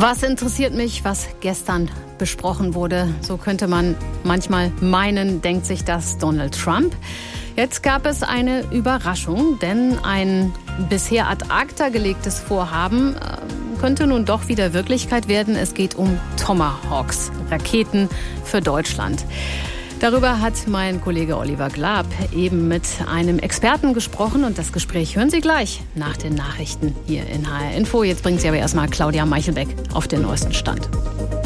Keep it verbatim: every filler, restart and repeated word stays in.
Was interessiert mich, was gestern besprochen wurde? So könnte man manchmal meinen, denkt sich das Donald Trump. Jetzt gab es eine Überraschung, denn ein bisher ad acta gelegtes Vorhaben äh, könnte nun doch wieder Wirklichkeit werden. Es geht um Tomahawks, Raketen für Deutschland. Darüber hat mein Kollege Oliver Glab eben mit einem Experten gesprochen und das Gespräch hören Sie gleich nach den Nachrichten hier in H R Info. Jetzt bringt Sie aber erstmal Claudia Meichelbeck auf den neuesten Stand.